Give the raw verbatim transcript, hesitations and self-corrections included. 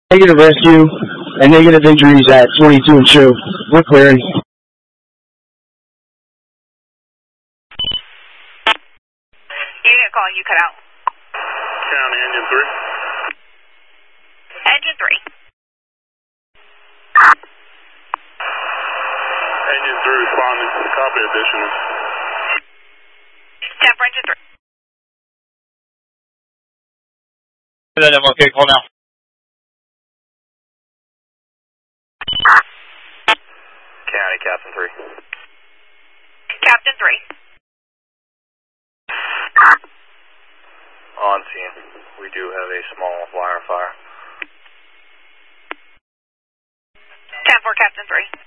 Negative rescue and negative injuries at forty-two and two. We're clearing. You get a call, you cut out. County, engine three. Engine three. Engine three responding. Copy additional. ten for engine three. Okay, call now. County, Captain three. Captain three. On scene. We do have a small wire fire. ten for Captain three.